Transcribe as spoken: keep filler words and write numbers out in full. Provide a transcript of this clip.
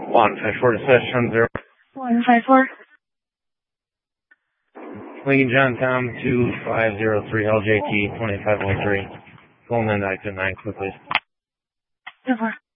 one five four to session zero. one five four. Lincoln John Tom two five zero three L J T twenty-five oh three. Pulling in exit nine quickly. Over.